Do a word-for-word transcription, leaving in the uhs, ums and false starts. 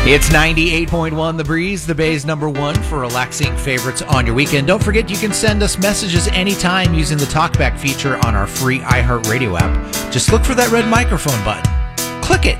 It's ninety-eight point one The Breeze, the Bay's number one for relaxing favorites on your weekend. Don't forget you can send us messages anytime using the TalkBack feature on our free iHeartRadio app. Just look for that red microphone button. Click it.